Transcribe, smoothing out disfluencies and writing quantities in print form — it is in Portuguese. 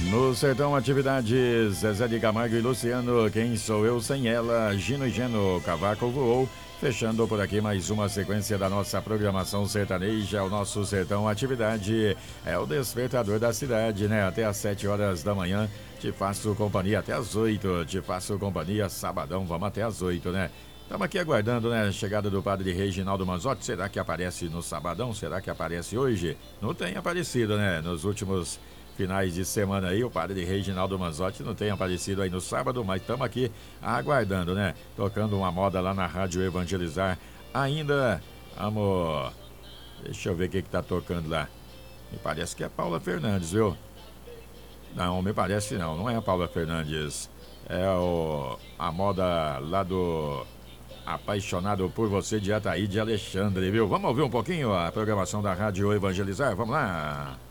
No Sertão Atividades, Zezé de Camargo e Luciano, Quem Sou Eu Sem Ela, Gino e Geno, Cavaco Voou. Fechando por aqui mais uma sequência da nossa programação sertaneja, o nosso Sertão Atividade é o despertador da cidade, né? Até às 7 horas da manhã, te faço companhia até às 8, te faço companhia sabadão, vamos até às 8, né? Estamos aqui aguardando, né, a chegada do padre Reginaldo Manzotti. Será que aparece no sabadão? Será que aparece hoje? Não tem aparecido, né? Nos últimos finais de semana aí, o padre Reginaldo Manzotti não tem aparecido aí no sábado, mas estamos aqui aguardando, né? Tocando uma moda lá na Rádio Evangelizar. Ainda, amor, deixa eu ver o que tá tocando lá. Me parece que é Paula Fernandes, viu? Não, me parece não, não é a Paula Fernandes. É a moda lá do Apaixonado por Você de Ataí de Alexandre, viu? Vamos ouvir um pouquinho a programação da Rádio Evangelizar? Vamos lá!